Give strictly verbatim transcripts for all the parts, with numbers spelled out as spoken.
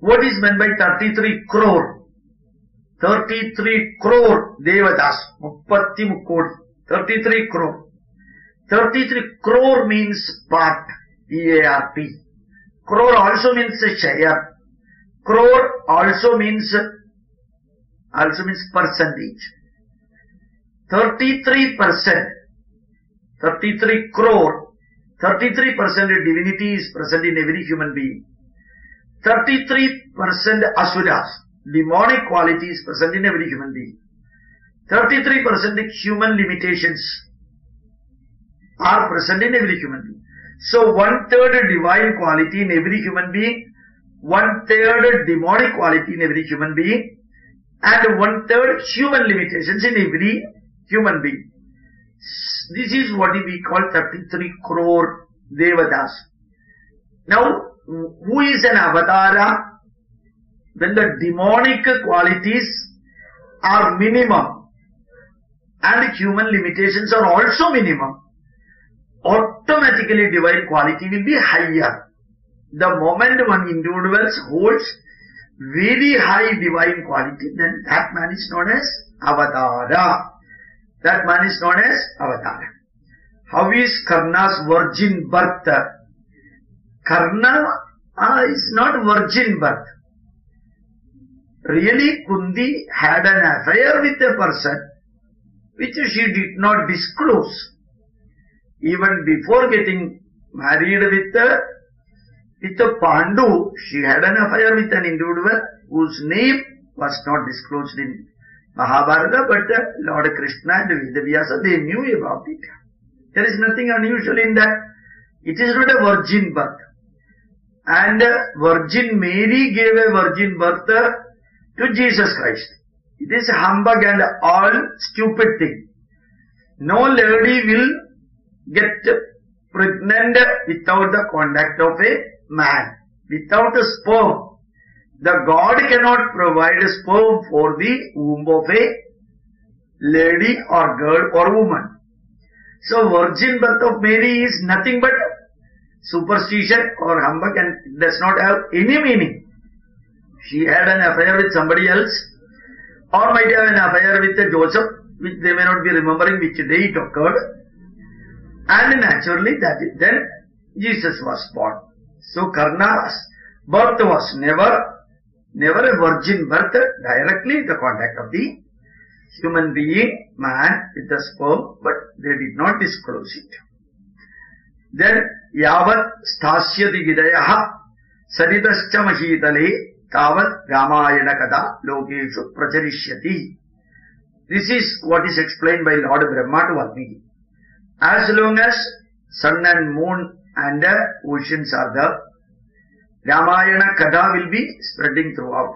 What is meant by thirty-three crore? thirty-three crore Devatas. Muppatti mukkodi. thirty-three crore. thirty-three crore means part. P A R T. Crore also means a share. Crore also means, also means percentage. thirty-three percent. thirty-three crore. thirty-three percent divinity is present in every human being. thirty-three percent asuras, demonic quality is present in every human being. thirty-three percent human limitations are present in every human being. So one third divine quality in every human being, one third demonic quality in every human being, and one third human limitations in every human being. This is what we call thirty-three crore Devatas. Now, who is an avatara? When the demonic qualities are minimum and human limitations are also minimum, automatically divine quality will be higher. The moment one individual holds very high divine quality, then that man is known as avatara. That man is known as avatara. How is Karna's virgin birth? Karna uh, is not virgin birth. Really, Kunti had an affair with a person which she did not disclose. Even before getting married with a, with a Pandu, she had an affair with an individual whose name was not disclosed in Mahabharata, but uh, Lord Krishna and Vedavyasa, they knew about it. There is nothing unusual in that. It is not a virgin birth. And uh, Virgin Mary gave a virgin birth uh, to Jesus Christ. It is humbug and all stupid thing. No lady will get pregnant without the contact of a man, without a sperm. The God cannot provide a sperm for the womb of a lady or girl or woman. So virgin birth of Mary is nothing but superstition or humbug and does not have any meaning. She had an affair with somebody else, or might have an affair with a Joseph, which they may not be remembering which day it occurred. And naturally that is, then Jesus was born. So Karna's birth was never, never a virgin birth, directly the contact of the human being, man with the sperm, but they did not disclose it. Then yavat sthasyati gidayaha saridascha mahitale tavat ramayana kada lokeshu pracharishyati. This is what is explained by Lord Brahma to Valmiki. As long as sun and moon and the oceans are there, Ramayana Kada will be spreading throughout.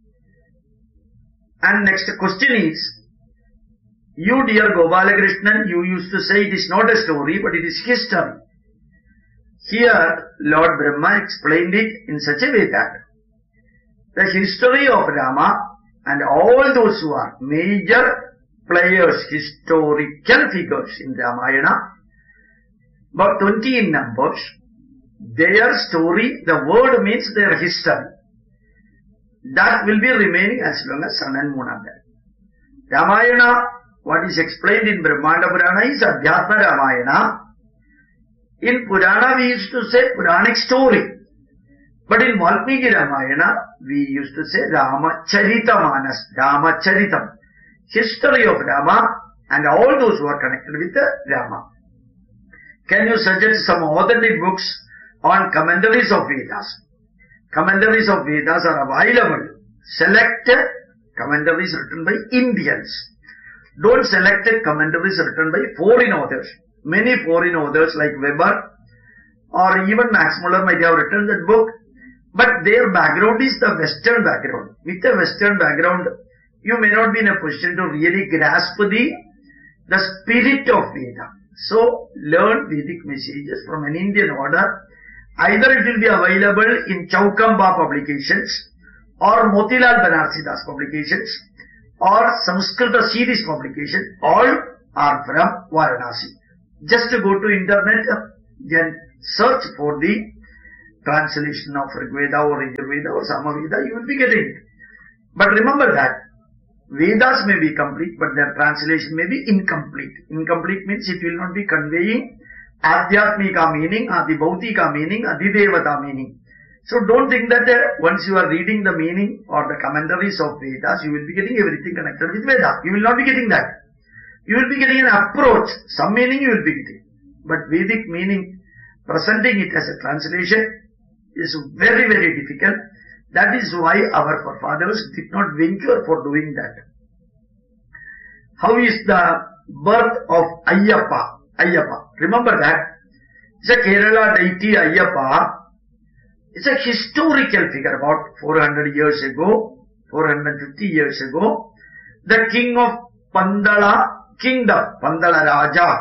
And next question is, you dear Gopalakrishnan, you used to say it is not a story but it is history. Here Lord Brahma explained it in such a way that the history of Rama and all those who are major players, historical figures in Ramayana, about twenty in numbers, their story, the word means their history. That will be remaining as long as sun and moon are there. Ramayana, what is explained in Brahmanda Purana is Adhyatma Ramayana. In Purana we used to say Puranic story. But in Valmiki Ramayana we used to say Ramacharita Ramacharitam. History of Rama and all those who are connected with Rama. Can you suggest some authentic books on commentaries of Vedas? Commentaries of Vedas are available. Select commentaries written by Indians. Don't select commentaries written by foreign authors. Many foreign authors like Weber or even Max Muller might have written that book, but their background is the Western background. With a Western background, you may not be in a position to really grasp the, the spirit of Veda. So, learn Vedic messages from an Indian order. Either it will be available in Chaukamba publications or Motilal Banarsidass publications or Samskrita series publication. All are from Varanasi. Just to go to internet, then search for the translation of Rigveda or Yajurveda or Samaveda, you will be getting it. But remember that Vedas may be complete, but their translation may be incomplete. Incomplete means it will not be conveying Adhyatmika meaning, Adibhautika meaning, Adidevata meaning. So don't think that uh, once you are reading the meaning or the commentaries of Vedas, you will be getting everything connected with Veda. You will not be getting that. You will be getting an approach. Some meaning you will be getting. But Vedic meaning, presenting it as a translation is very, very difficult. That is why our forefathers did not venture for doing that. How is the birth of Ayyappa? Ayyappa. Remember that. It's a Kerala deity Ayyappa. It's a historical figure. About four hundred years ago, four hundred fifty years ago, the king of Pandala kingdom, Pandala Raja,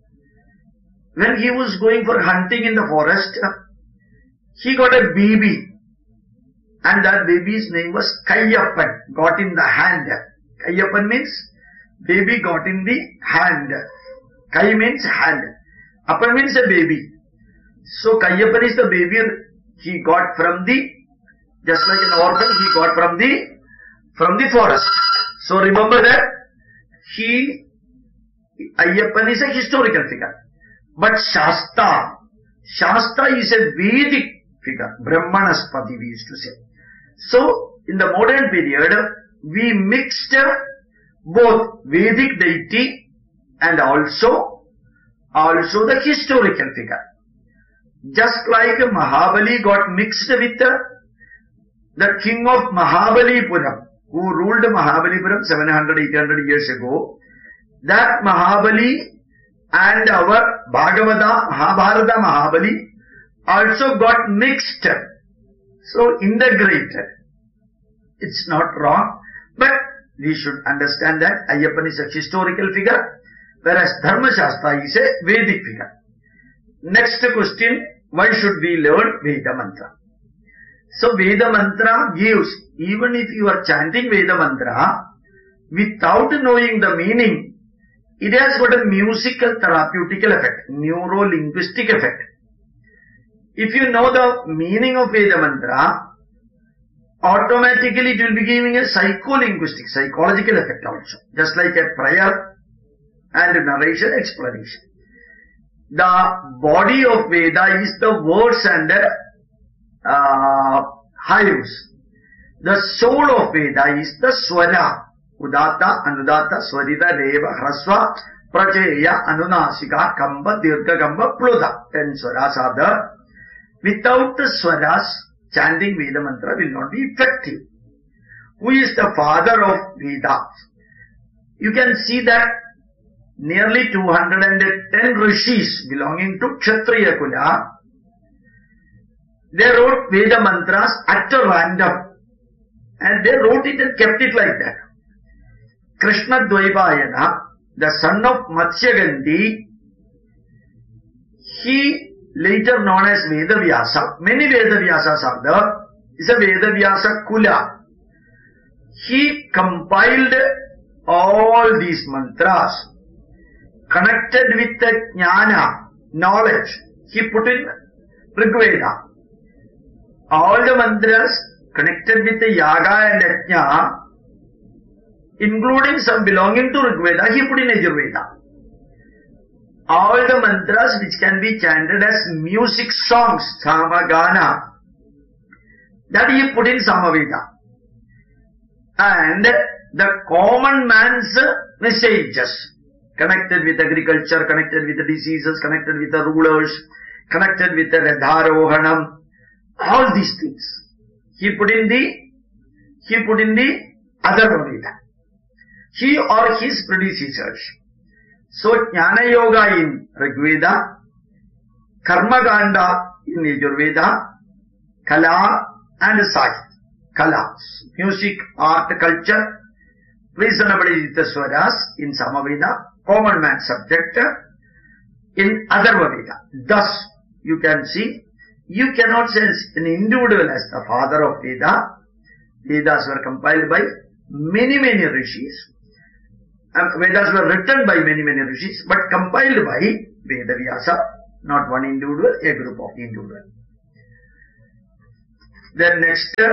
when he was going for hunting in the forest, he got a baby. And that baby's name was Kayyappan, got in the hand. Kayyappan means baby got in the hand. Kai means hand. Appan means a baby. So Kayyappan is the baby he got from the, just like an orphan, he got from the, from the forest. So remember that he, Ayyappan is a historical figure. But Shasta, Shasta is a Vedic figure. Brahmanaspati we used to say. So, in the modern period, we mixed both Vedic deity and also, also the historical figure. Just like Mahabali got mixed with the, the king of Mahabalipuram, who ruled Mahabalipuram seven hundred, eight hundred years ago, that Mahabali and our Bhagavata, Mahabharata Mahabali also got mixed. So, integrated. It's not wrong, but we should understand that Ayyappan is a historical figure, whereas Dharma Shastra is a Vedic figure. Next question, why should we learn Veda Mantra? So, Veda Mantra gives, even if you are chanting Veda Mantra, without knowing the meaning, it has got a musical therapeutical effect, neuro-linguistic effect. If you know the meaning of Veda Mantra, automatically it will be giving a psycho-linguistic, psychological effect also. Just like a prayer and narration explanation. The body of Veda is the words and uh, hives. The soul of Veda is the Swara. Udata, Anudata, Swarita, Reva, Hrasva, Pracheya, Anunasika, Kamba, Dirgha, Kamba, Pluta. Ten Swaras are there. Without the Swaras, chanting Veda Mantra will not be effective. Who is the father of Vedas? You can see that nearly two hundred ten rishis belonging to Kshatriya Kula, they wrote Veda Mantras at random. And they wrote it and kept it like that. Krishna Dvaipayana, the son of Matsyagandhi, he later known as Vedavyasa, many Vedavyasas are there, is a Vedavyasa Kula. He compiled all these mantras, connected with the jnana, knowledge, he put in Rigveda. All the mantras connected with the yaga and yajna, including some belonging to Rigveda, he put in Yajurveda. All the mantras which can be chanted as music songs, Samagana, that he put in Samaveda. And the common man's messages, connected with agriculture, connected with the diseases, connected with the rulers, connected with the Radharohanam, all these things, he put in the, he put in the other Veda. He or his predecessors. So, Jnana Yoga in Rigveda, Karma Kanda in Yajurveda, Kala and Sahit. Kala, music, art, culture, reasonably with the Swaras in Samaveda, common man subject in Atharva Veda. Thus, you can see, you cannot say an individual as the father of Veda. Vedas were compiled by many, many rishis. Vedas were written by many, many rishis, but compiled by Vedavyasa, not one individual, a group of individuals. Then next, uh,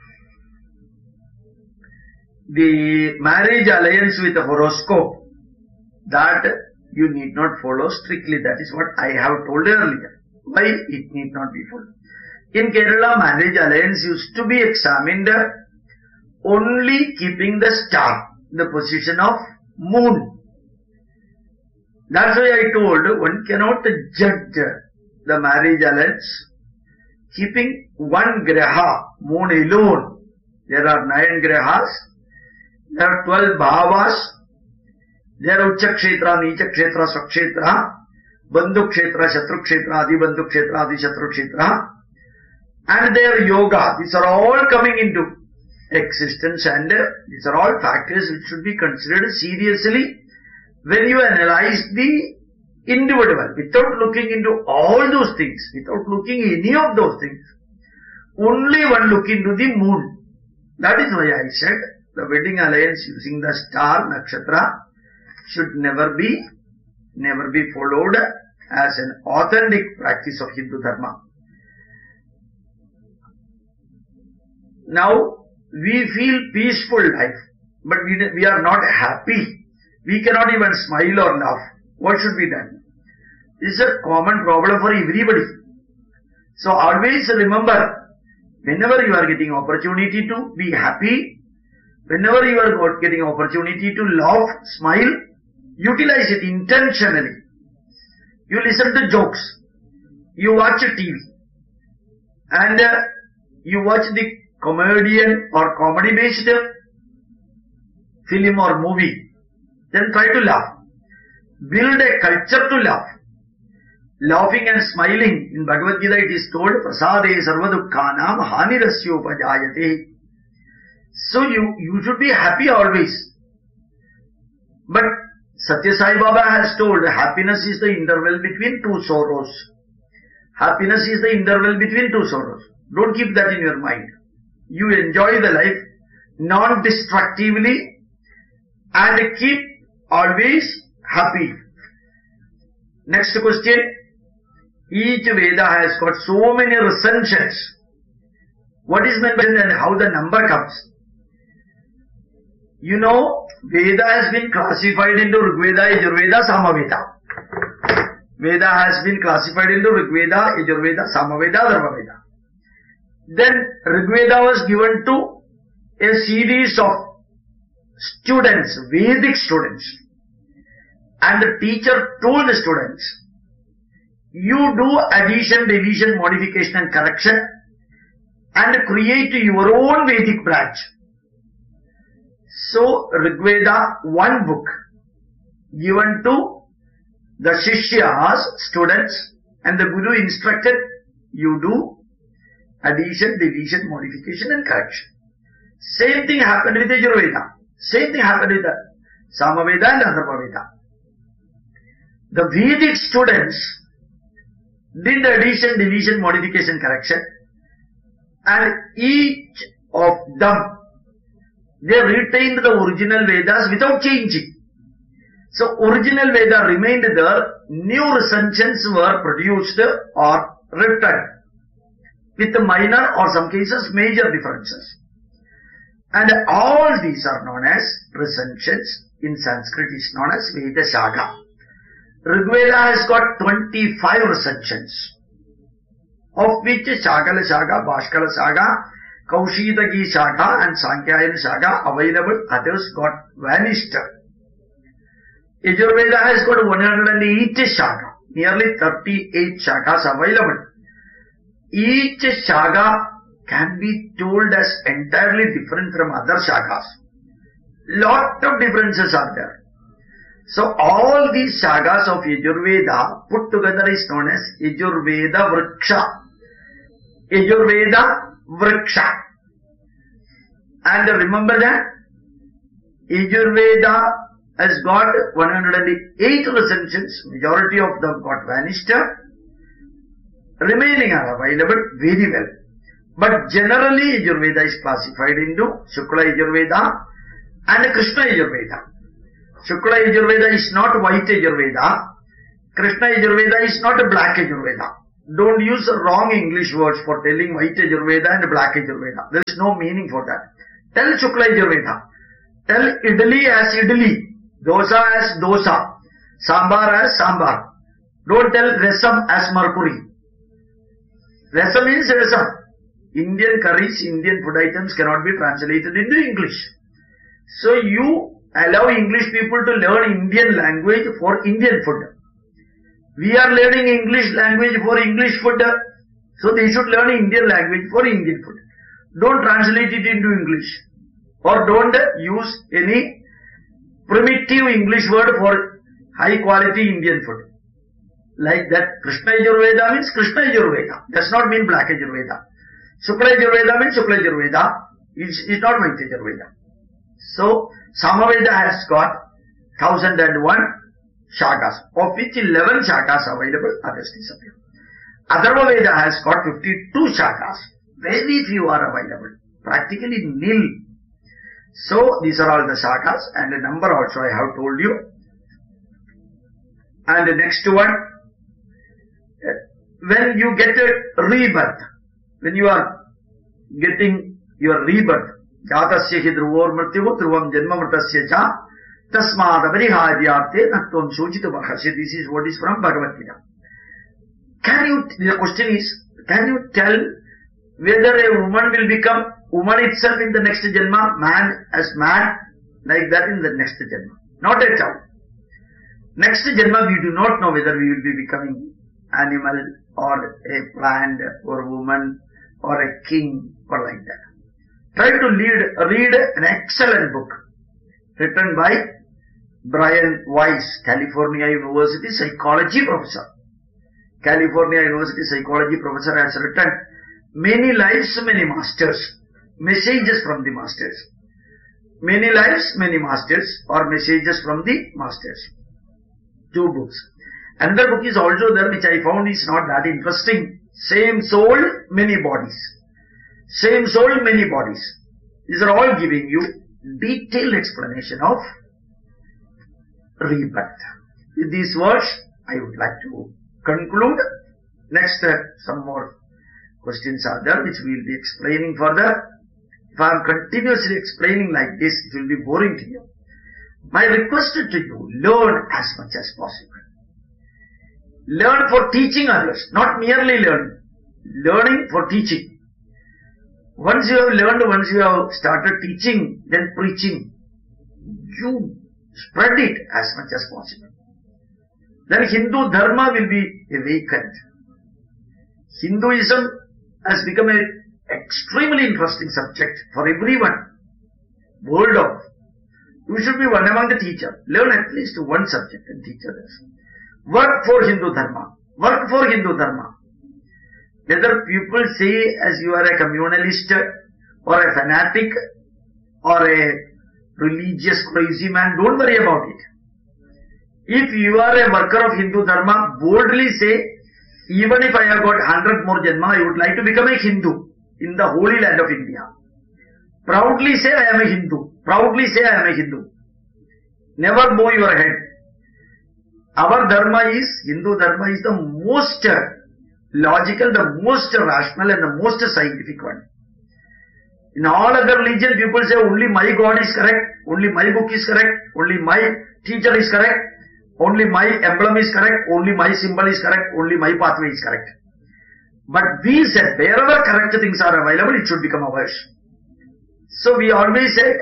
the marriage alliance with the horoscope, that you need not follow strictly. That is what I have told earlier. Why it need not be followed? In Kerala, marriage alliance used to be examined only keeping the star, the position of moon. That's why I told one cannot judge the marriage alliance keeping one graha, moon alone. There are nine grahas, there are twelve bhavas, there are Ucha Kshetra, Nicha Kshetra, Swakshetra, Bandhu Kshetra, Shatru Kshetra, Adi Bandhu Kshetra, Adi Shatru Kshetra, and their yoga. These are all coming into existence, and these are all factors which should be considered seriously when you analyze the individual, without looking into all those things, without looking any of those things. Only one look into the moon. That is why I said the wedding alliance using the star, nakshatra, should never be, never be followed as an authentic practice of Hindu Dharma. Now, we feel peaceful life, but we, we are not happy. We cannot even smile or laugh. What should be done? This is a common problem for everybody. So always remember, whenever you are getting opportunity to be happy, whenever you are getting opportunity to laugh, smile, utilize it intentionally. You listen to jokes, you watch T V, and uh, you watch the comedian or comedy-based film or movie, then try to laugh. Build a culture to laugh. Laughing and smiling, in Bhagavad Gita it is told, prasade sarvadukkanam hanirasyopajayate. So you, you should be happy always. But Satya Sai Baba has told, happiness is the interval between two sorrows. Happiness is the interval between two sorrows. Don't keep that in your mind. You enjoy the life non-destructively and keep always happy. Next question. Each Veda has got so many recensions. What is meant by that and how the number comes? You know, Veda has been classified into Rigveda, Yajurveda, Samaveda. Veda has been classified into Rigveda, Yajurveda, Samaveda, Dharmaveda. Then Rigveda was given to a series of students, Vedic students. And the teacher told the students, you do addition, deletion, modification and correction and create your own Vedic branch. So Rigveda, one book given to the Shishyas, students, and the Guru instructed, you do addition, deletion, modification and correction. Same thing happened with Yajurveda. Same thing happened with the Samaveda and Atharvaveda. The Vedic students did addition, deletion, modification, correction, and each of them, they retained the original Vedas without changing. So original Veda remained there, new recensions were produced or written with minor or some cases major differences. And all these are known as recensions. In Sanskrit is known as Veda Shaka. Rigveda has got twenty-five recensions, of which Shakala Shaka, Bhaskara Shaka, Kaushitaki Shaka and Sankhyayan Shaka available, others got vanished. Yajurveda has got one hundred eight Shaka, nearly thirty-eight Shakas available. Each Shaka can be told as entirely different from other Shakas. Lot of differences are there. So all these Shakas of Yajurveda put together is known as Yajurveda Vriksha. Yajurveda Vriksha. And remember that Yajurveda has got one hundred eight recensions, majority of them got vanished. Remaining are available very well. But generally Yajurveda is classified into Shukla Yajurveda and Krishna Yajurveda. Shukla Yajurveda is not white Yajurveda. Krishna Yajurveda is not a black Yajurveda. Don't use wrong English words for telling white Yajurveda and black Yajurveda. There is no meaning for that. Tell Shukla Yajurveda. Tell idli as idli, dosa as dosa, sambar as sambar. Don't tell rasam as mercury. Rasam means rasam. Indian curries, Indian food items cannot be translated into English. So you allow English people to learn Indian language for Indian food. We are learning English language for English food. So they should learn Indian language for Indian food. Don't translate it into English. Or don't use any primitive English word for high quality Indian food. Like that Krishna Yajurveda means Krishna Yajurveda. Does not mean black Yajurveda. Shukla Yajurveda means Shukla Yajurveda. It's, it's not white Yajurveda. So Samaveda has got one thousand one shakas, of which eleven shakas available, others disappear. Atharva Veda has got fifty-two shakas. Very few are available. Practically nil. So these are all the shakas, and the number also I have told you. And the next one, when you get a rebirth, when you are getting your rebirth, Jatasya hi dhruvor mrityu dhruvam janma mritasya cha tasmad apariharyarthe natvam shojita bhasya. This is what is from Bhagavad Gita. Can you, the question is, can you tell whether a woman will become woman itself in the next Janma, man as man, like that in the next Janma? Not at all. Next Janma we do not know whether we will be becoming animal or a plant or woman or a king or like that. Try to lead, read an excellent book written by Brian Weiss, California University psychology professor. California University psychology professor has written Many Lives, Many Masters, messages from the masters. Many Lives, Many Masters, or messages from the masters. Two books. Another book is also there which I found is not that interesting. Same soul, many bodies. Same soul, many bodies. These are all giving you detailed explanation of rebirth. With these words, I would like to conclude. Next, uh, some more questions are there which we will be explaining further. If I am continuously explaining like this, it will be boring to you. My request to you, learn as much as possible. Learn for teaching others, not merely learning. Learning for teaching. Once you have learned, once you have started teaching, then preaching, you spread it as much as possible. Then Hindu Dharma will be awakened. Hinduism has become an extremely interesting subject for everyone. World of. You should be one among the teachers. Learn at least one subject and teach others. Work for Hindu Dharma. Work for Hindu Dharma. Whether people say as you are a communalist or a fanatic or a religious crazy man, don't worry about it. If you are a worker of Hindu Dharma, boldly say, even if I have got hundred more Janma, I would like to become a Hindu in the holy land of India. Proudly say I am a Hindu. Proudly say I am a Hindu. Never bow your head. Our Dharma is, Hindu Dharma is the most logical, the most rational and the most scientific one. In all other religion, people say only my God is correct, only my book is correct, only my teacher is correct, only my emblem is correct, only my symbol is correct, only my pathway is correct. But we said, wherever correct things are available, it should become ours. So we always said,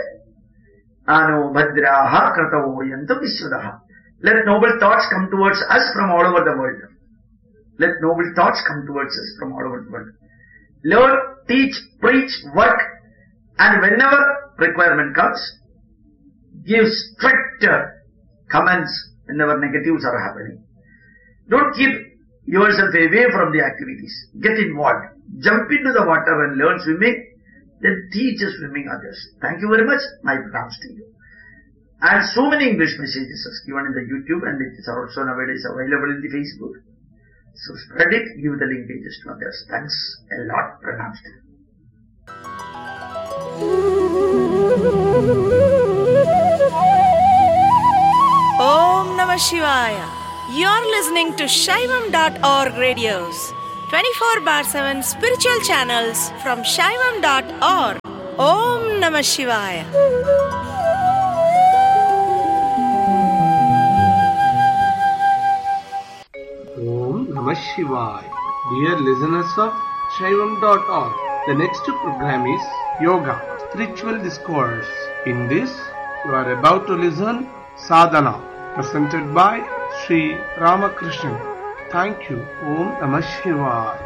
Ano Bhadraha Kratavo Yantu Vishwadaha. Let noble thoughts come towards us from all over the world. Let noble thoughts come towards us from all over the world. Learn, teach, preach, work, and whenever requirement comes, give strict comments whenever negatives are happening. Don't keep yourself away from the activities. Get involved. Jump into the water and learn swimming. Then teach swimming others. Thank you very much. My thanks to you. And so many English messages are given in the YouTube, and it is also nowadays available in the Facebook. So spread it, give the linkages to others. Thanks a lot. Pranams to you. Om Namah Shivaya. You're listening to Shaivam dot org radios, twenty-four bar seven spiritual channels from Shaivam dot org. Om Namah Shivaya. Om Namah Shivaya. Dear listeners of Shaivam dot org, the next program is Yoga, Spiritual Discourse. In this, you are about to listen Sadhana, presented by Sri Ramakrishnan. Thank you. Om Namah Shivaya.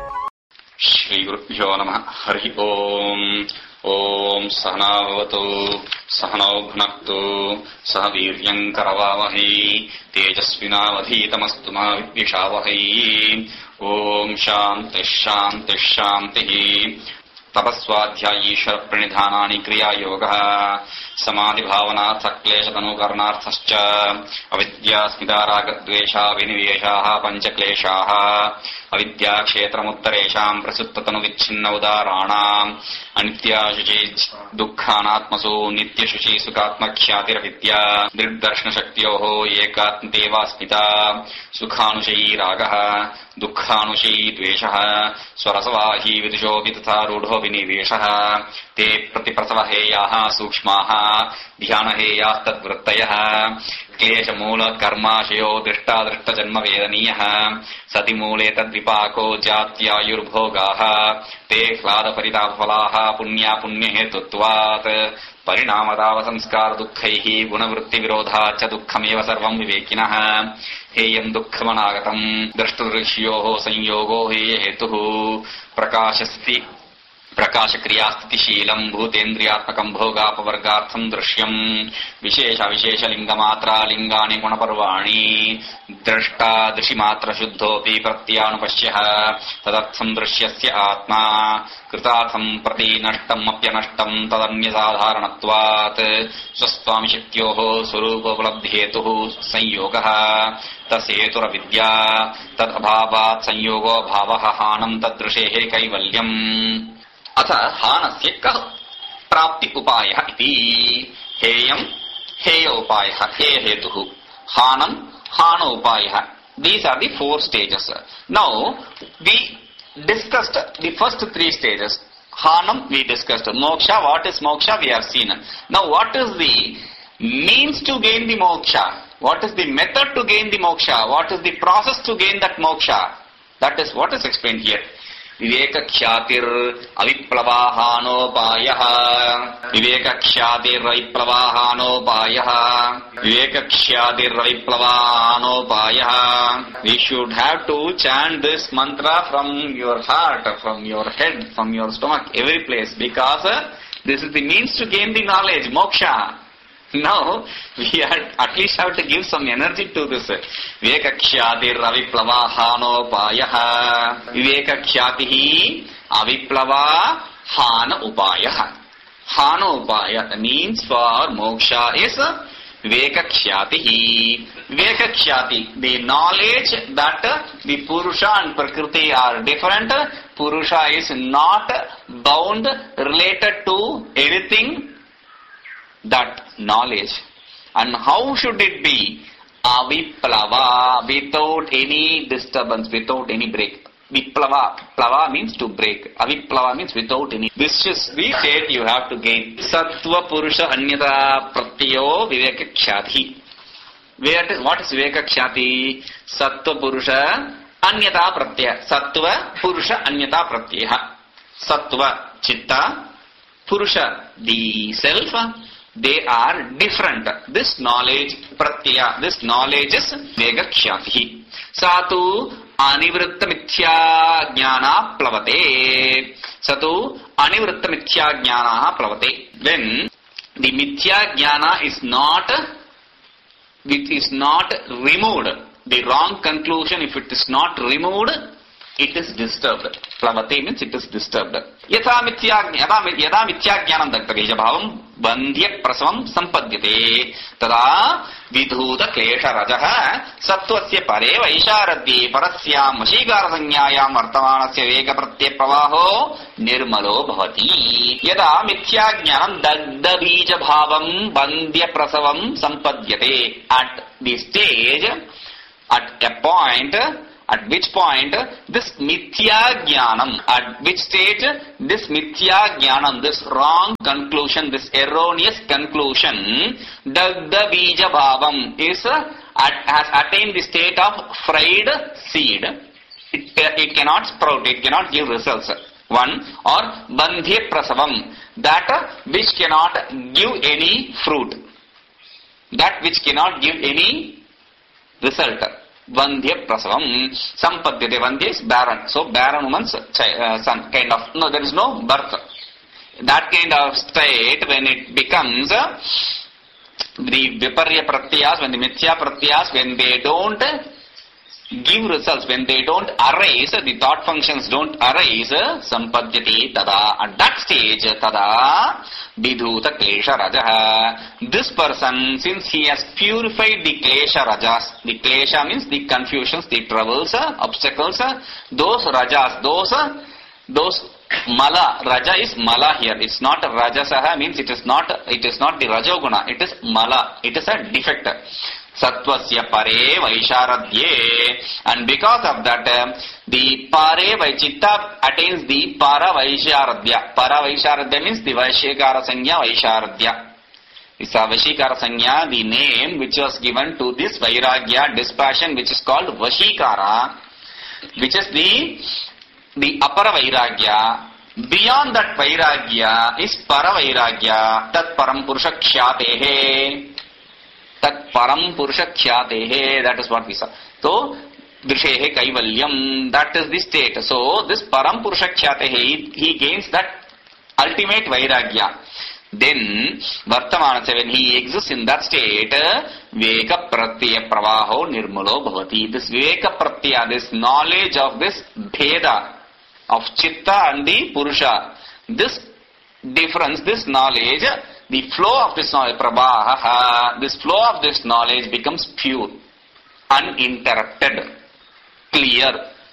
Shri Gurubhyo Namah. Hari Om. Om Sahanavatu Sahanau Bhunaktu Sahaviryam Karavavahi Tejasvinavadhitamastu ma Vidvishavahi. Om Shanti Shanti Shanti. Tapaswadhyayishwara pranidhanani kriya yoga samadhi bhavana saklesha tanukarnarthascha avidya smita raga dvesha viniveshaha panchakleshaha avidya kshetramuttaresham prasuttatanu vicchinna udaranam anitya shuchi dukkhanatmasu nitya shuchi sukatmakhyatiravidya dirdarshana shaktiyoho ekatmdeva smita sukhanushayi ragaha dukkhanushayi dveshaha swarasavahi vidushopi tatha rudho viniveshaha te pratiprasavaheyaha sukshmaha dhyanaheyah tadvrittayah क्लेशमूल कर्माशयो दृष्टा दृष्ट जन्म वेदनीयः सति मूले तद्विपाको जात्यायुर्भोगाः ते ह्लाद परितापफलाः पुण्या पुण्य हेतुत्वात् परिणामताव संस्कार दुःखैः गुणवृत्ति विरोधाच्च दुःखमेव सर्वं विवेकिनः हेयं दुःखमनागतं दृष्टदृश्योः संयोगो हेय हेतुः प्रकाशस्ति प्रकाश क्रिया स्थितिशीलम भूतेन्द्रियात्मकं भोगापवर्गार्थं दृश्यम विशेष विशेष लिंग मात्रा लिंगानि गुणपर्वाणि दृष्टा दृशि मात्र शुद्धोपि प्रत्यानुपश्यः तदर्थं दृश्यस्य आत्मा कृतार्थं प्रति नष्टम् अप्यनष्टं तदन्यसाधारणत्वात् स्वस्वामि शक्त्योः स्वरूपोपलब्धिहेतुः संयोगः तस्य हेतुरविद्या तदभावात् संयोगो भावः हानं तदृशेः कैवल्यम् अथ हानस्य कः प्राप्ति उपायः इति हेयं हेय उपायः हे हेतुः हानं हान उपायः. These are the four stages. Now we discussed the first three stages. Hanam we discussed. Moksha, what is moksha we have seen. Now what is the means to gain the moksha? What is the method to gain the moksha? What is the process to gain that moksha? That is what is explained here. Vivek ख्यातिर अविप्लवाहानोपायः Vivek ख्यातिर अविप्लवाहानोपायः Vivek ख्यातिर अविप्लवाहानोपायः. We should have to chant this mantra from your heart, from your head, from your stomach, every place, because uh, this is the means to gain the knowledge, moksha. Now, we at least have to give some energy to this. Vivekakshyatir aviplavahanopayah. Vivekakshatihi aviplavahan upayah. Hana upaya, the means for moksha is Vivekakshatihi. Vivekakshati, the knowledge that the Purusha and Prakriti are different. Purusha is not bound, related to anything. That knowledge. And how should it be? Aviplava, without any disturbance, without any break. Viplava, plava means to break. Aviplava means without any. This is the state you have to gain. Sattva Purusha Anyata Pratyo Vivekakshati. What is Vivekakshati? Sattva Purusha Anyata Pratyaya. Sattva Purusha Anyata Pratyaya. Sattva Chitta, Purusha the self. They are different. This knowledge, pratyaya, this knowledge is vegakshati. Satu anivritta mithya jnana plavate. Satu anivritta mithya jnana plavate. When the mithya jnana is not, it is not removed, the wrong conclusion, if it is not removed, it is disturbed. Plavate means it is disturbed. Yatha mithya yada mithya jnanam daktageja bhavam bandhya prasavam sampadhyate tada vidhuta klesha rajaha sattvasya pare vaisharadhi parasyam vashigara sanyayam vartamanasya vega pratya pravaho nirmalo bhavati. Yada mithya jnanam dagda bija bhavam bandhya prasavam sampadhyate. At the stage, at a point At which point this mithya jnanam, at which stage this mithya jnanam, this wrong conclusion, this erroneous conclusion, dagda bija bhavam is uh, at, has attained the state of fried seed. It, it cannot sprout, it cannot give results. One, or bandhya prasavam, that uh, which cannot give any fruit, that which cannot give any result. Vandhya prasavam, sampadyate. Vandhya is barren. So barren woman's uh, son, kind of. No, there is no birth. That kind of state, when it becomes uh, the viparya pratyas, when the mithya pratyas, when they don't give results, when they don't arise, the thought functions don't arise, sampadyate tada. At that stage, tada vidhuta klesha rajaha. This person, since he has purified the klesha rajas, the klesha means the confusions, the troubles, obstacles, those rajas, those, those mala, raja is mala here. It's not rajasaha, means it is not, it is not the rajoguna, it is mala, it is a defect. Sattvasya pare vaisharadhye, and because of that uh, the pare vaichitta attains the para vaisharadhya. Para vaisharadhya means the vaishikara sanya vaisharadhya. It's a vaishikara sanya, the name which was given to this vairagya, dispassion, which is called vashikara, which is the the upper vairagya. Beyond that vairagya is para vairagya, tat param purusha kshyatehe. Tat param purusha kshyatehe, that is what we saw. So, drishehe kaivalyam, that is the state. So, this param purusha kshyatehe, he gains that ultimate vairagya. Then, vartamana, when he exists in that state, viveka pratyaya pravaho nirmulo bhavati. This viveka pratyaya, this knowledge of this bheda of chitta and the purusha, this difference, this knowledge, the flow of this knowledge, prabhaha, this flow of this knowledge becomes pure, uninterrupted, clear.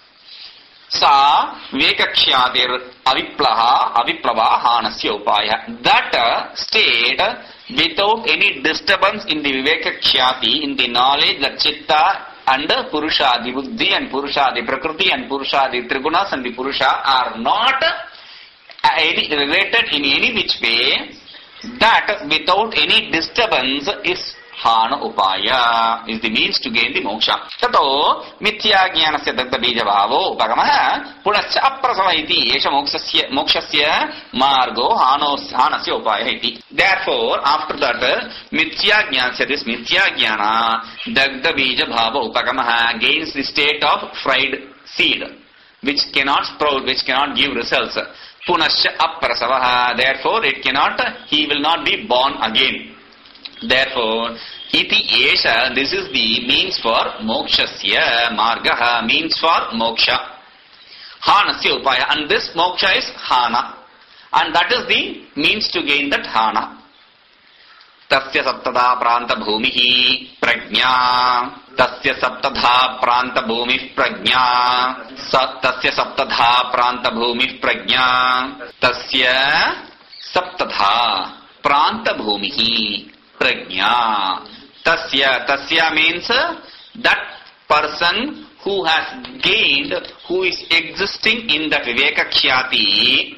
Sa vekakshadir aviplaha aviplava hanasya upaya. That state, without any disturbance in the vivekakshati, in the knowledge that chitta and purusha, the buddhi and purusha, the prakriti and purusha, the trigunas and the purusha are not any, related in any which way, that without any disturbance is hana upaya, is the means to gain the moksha. Tato mithya jnanasya dagda bija bhavo upagamaha punascha aprasava iti esha mokshasya mokshasya margo hanasya upaya iti. Therefore, after that, mithya jnanasya, this mithya jnana dagda bija bhavo upagamaha gains the state of fried seed, which cannot sprout, which cannot give results. Punascha aprasavaha, therefore it cannot, he will not be born again. Therefore, iti esha, this is the means for mokshasya, margaha, means for moksha. Hanasya upaya, and this moksha is hana, and that is the means to gain that hana. Tasya saptada pranta bhumihi prajna. Tasya saptadha pranta bhumih prajna. Tasya saptadha pranta bhumih prajna. Tasya saptadha pranta bhumihi prajna. Tasya, tasya means that person who has gained, who is existing in that vivekakshati,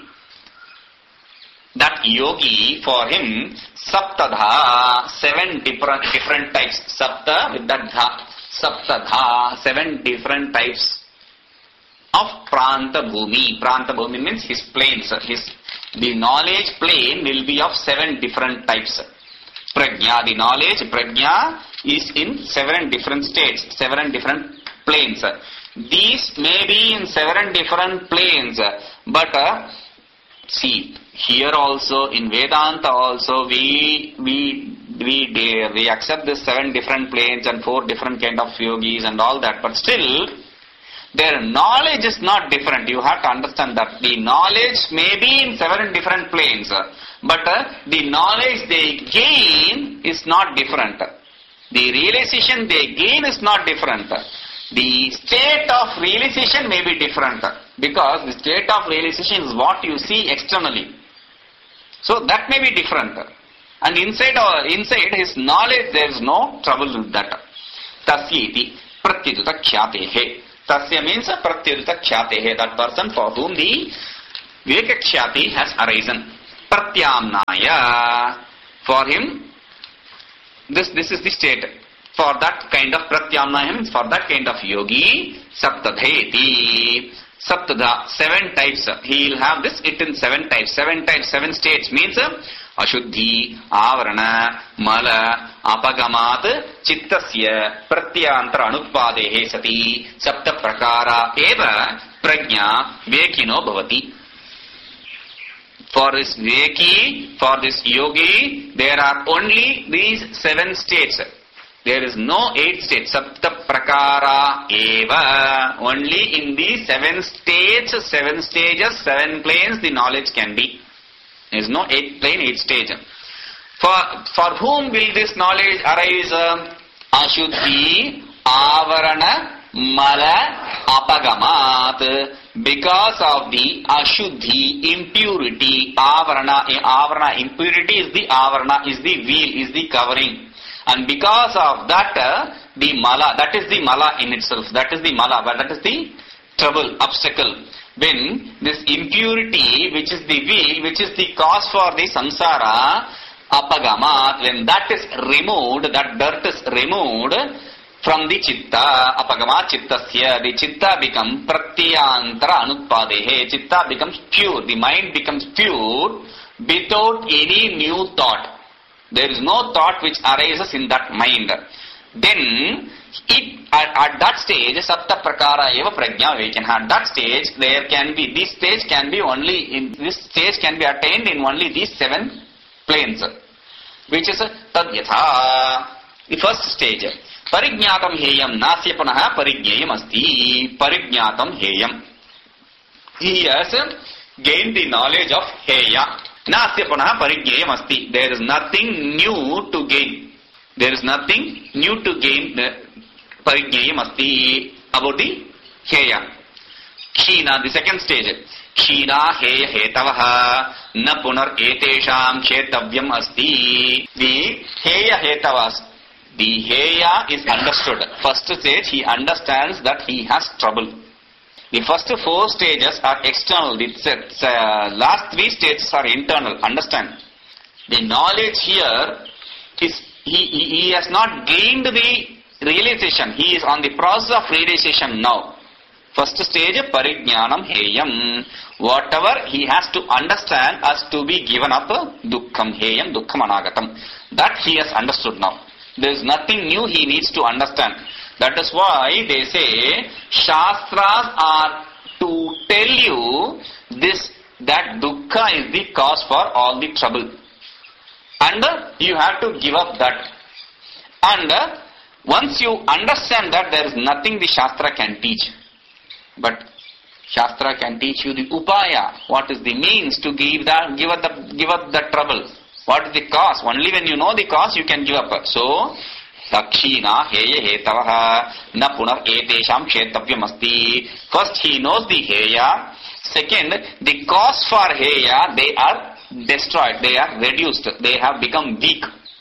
that yogi, for him, saptadha, seven different different types. Sapta with that dha. Saptadha, seven different types of pranta bhumi. Pranta bhumi means his planes. His, the knowledge plane will be of seven different types. Prajna, the knowledge, prajna is in seven different states, seven different planes. These may be in seven different planes, but uh, see, here also in Vedanta also we we we we accept the seven different planes and four different kind of yogis and all that, but still their knowledge is not different. You have to understand that the knowledge may be in seven different planes, but uh, the knowledge they gain is not different. The realization they gain is not different. The state of realization may be different, because the state of realization is what you see externally. So that may be different. And inside or inside his knowledge there is no trouble with that. Tasyeti pratyuta kshyatehe. Tasya means pratyuta kshyatehe, that person for whom the viveka kshati has arisen. Pratyamnaya, for him, this, this is the state. For that kind of pratyamnaya means for that kind of yogi, saptadheti. Saptada, seven types. He will have this, it in seven types. Seven types, seven states means ashuddhi, avarana, mala, apagamat, chittasya, pratyantara anutpadehe sati, sapta prakara eva prajna vekino bhavati. For this veki, for this yogi, there are only these seven states. There is no eight states. Sapta prakara eva. Only in these seven states, seven stages, seven planes, the knowledge can be. There is no eight plane, eight stage. For, for whom will this knowledge arise? Ashuddhi, avarana, mala, apagamat. Because of the ashuddhi, impurity, avarana, avarana, impurity is the avarana, is the veil, is the covering. And because of that, uh, the mala, that is the mala in itself, that is the mala, but that is the trouble, obstacle. When this impurity, which is the veil, which is the cause for the samsara, apagamat, when that is removed, that dirt is removed from the chitta, apagamat chittasya, the chitta becomes pratyantara anutpadehe, chitta becomes pure, the mind becomes pure without any new thought. There is no thought which arises in that mind. Then, it, at, at that stage, sapta prakara eva prajna vekana. At that stage, there can be, this stage can be only, in this stage can be attained in only these seven planes. Which is tad yatha. The first stage. Parignatam heyam nasya punaha parignyayam asti. Parignatam heyam. He has gained the knowledge of heya. Nasya punaha parignyayam asti. There is nothing new to gain. There is nothing new to gain. Parignyayam asti about the heya. Kshina, the second stage. Kshina heya hetavaha na punar etesham chetavayam asti. The heya hetavas. The heya is understood. First stage, he understands that he has trouble. The first four stages are external. The uh, last three stages are internal. Understand? The knowledge here is, he, he, he has not gained the realization. He is on the process of realization now. First stage, parigyanam heyam. Whatever he has to understand has to be given up, dukkham heyam, dukkham anagatam. That he has understood now. There is nothing new he needs to understand. That is why they say, Shastras are to tell you this, that dukkha is the cause for all the trouble. And you have to give up that. And once you understand that, there is nothing the Shastra can teach. But Shastra can teach you the upaya. What is the means to give that, give up the, give up the trouble? What is the cause? Only when you know the cause, you can give up. So, Dakshina heya hetavaha na punar etesham kshetavayam asti. First, he knows the heya. Second, the cause for heya, they are destroyed. They are reduced. They have become weak.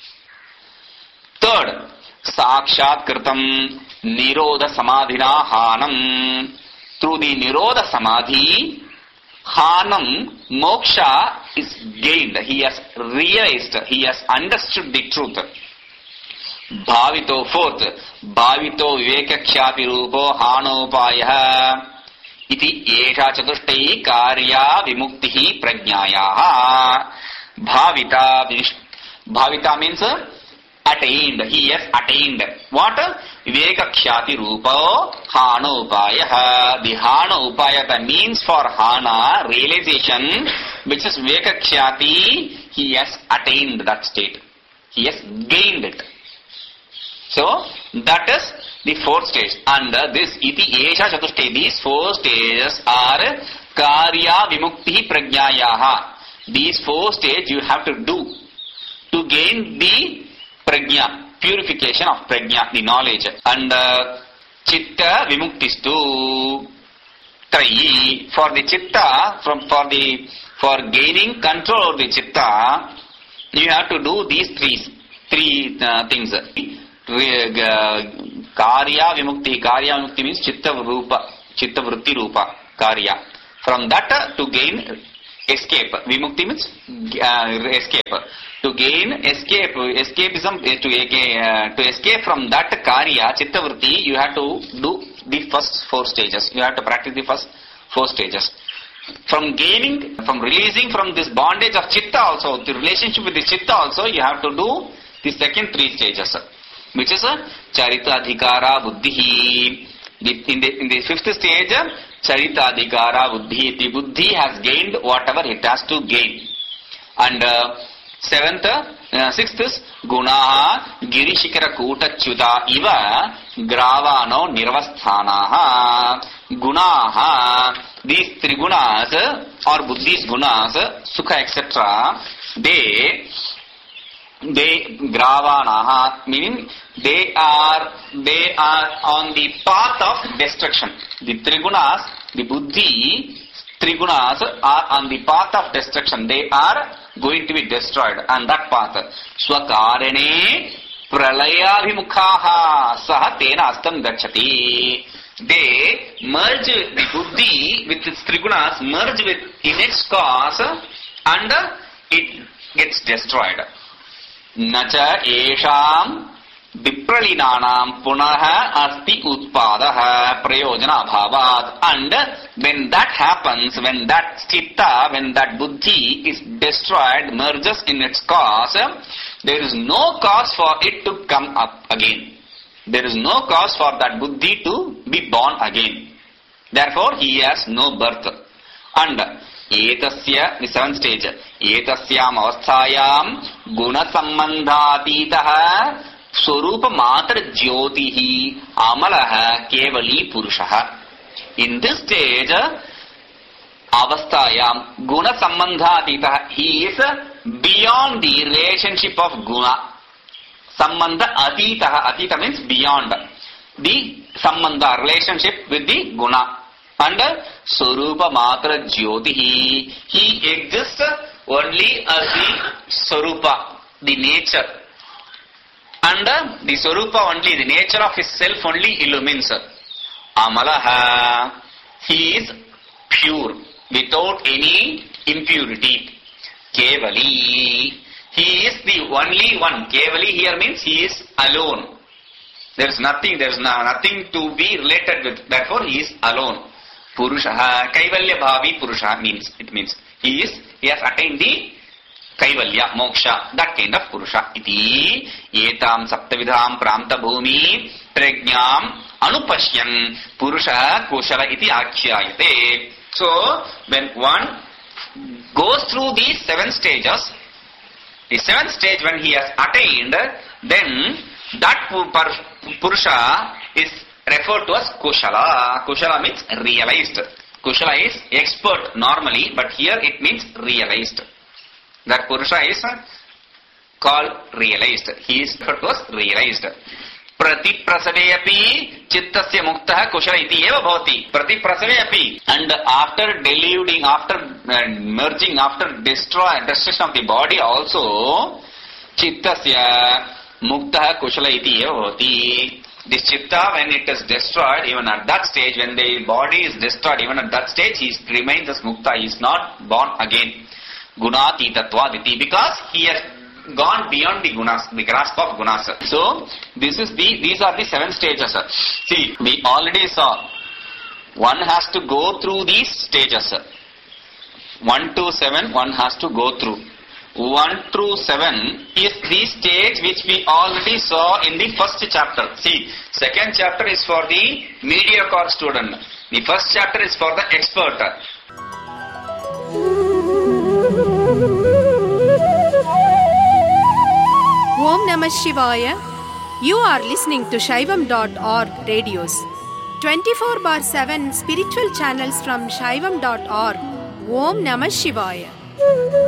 Third, sakshat kritam nirodha samadhina hanam. Through the nirodha samadhi, hanam, moksha is gained. He has realized, he has understood the truth. Bhavito, fourth, bhavito viveka kshati rupo hanopayah iti esha chatushtaihi karya vimuktihi prajnayaha. Bhavita, bhavita means attained. He has attained. What? Viveka kshati rupo hanopayah. The hana upaya, that means for hana, realization, which is viveka kshati, he has attained that state. He has gained it. So, that is the fourth stage. And this iti esha chatushthe, these four stages are karya vimukti prajnayaha. These four stages you have to do to gain the prajna, purification of prajna, the knowledge. And uh, chitta vimuktistu trayi. For the chitta, from for the for gaining control of the chitta, you have to do these three three uh, things. Uh, Karya Vimukti. Karya Vimukti means Chitta Rupa, Chitta Vritti Rupa, Karya. From that to gain escape. Vimukti means uh, escape. To gain escape, escapism, to, uh, to escape from that Karya, Chitta Vritti, you have to do the first four stages. You have to practice the first four stages. From gaining, from releasing from this bondage of Chitta also, the relationship with the Chitta also, you have to do the second three stages, which is a Charita Adhikara Buddhi. In the, in the fifth stage, Charita Adhikara Buddhi. The Buddhi has gained whatever it has to gain. And uh, seventh, uh, sixth is Gunaha Girishikara Kutachyuta Iva Gravano Nirvasthanaha. Gunaha, these three gunas or Buddhist gunas, Sukha et cetera, they, they Gravanaha, meaning they are, they are on the path of destruction. The three gunas, the Buddhi, three gunas are on the path of destruction. They are going to be destroyed on that path. Swakarene pralayabhimukhaha saha tena astam gacchati. They merge the Buddhi with its three gunas, merge with in its cause, and it gets destroyed. Nacha esham vipralinanam punaha asti utpadaha prayojana bhavat. And when that happens, when that chitta, when that Buddhi is destroyed, merges in its cause, there is no cause for it to come up again. There is no cause for that Buddhi to be born again. Therefore, he has no birth. And etasya, the seventh stage, etasyam avasthayam guna sambandhatitaha swarupa matra jyotihi amalaha kevali purushaha. In this stage, avasthayam guna sambandhatitaha, he is beyond the relationship of guna. Sambandha atitaha, atita means beyond the sambandha, relationship with the guna. And Swarupa Matra Jyotihi, he exists only as the Swarupa, the nature. And the Swarupa only, the nature of his self only illumines. Amalaha, he is pure, without any impurity. Kevali, he is the only one. Kevali here means he is alone. There is nothing, there is no, nothing to be related with. Therefore, he is alone. Purushaha, Kaivalya Bhavi Purusha means, it means he is, he has attained the Kaivalya, Moksha, that kind of Purusha. Iti, Etam Saptavidham Pramta Bhumi, Prajnam, Anupashyan, Purusha, Koshala iti Akhyayate. So, when one goes through these seven stages, the seventh stage when he has attained, then that Purusha is referred to as Kushala. Kushala means realized. Kushala is expert normally, but here it means realized. That Purusha is called realized. He is referred to as realized. Prati prasave api chittasya muktaha kushala iti eva bhavati. Prati prasave api. And after deluding, after uh, merging, after destroy, destruction of the body also, chittasya muktaha kushala iti eva bhavati. This chitta, when it is destroyed, even at that stage, when the body is destroyed, even at that stage, he remains as mukta. He is not born again. Gunati tatvaditi, because he has gone beyond the gunas, the grasp of gunas. So, this is the, these are the seven stages. See, we already saw, one has to go through these stages. One to seven, one has to go through. One through seven is the stage which we already saw in the first chapter. See, second chapter is for the mediocre student. The first chapter is for the expert. Om Namah Shivaya. You are listening to Shaivam dot org radios. twenty-four bar seven spiritual channels from Shaivam dot org. Om Namah Shivaya.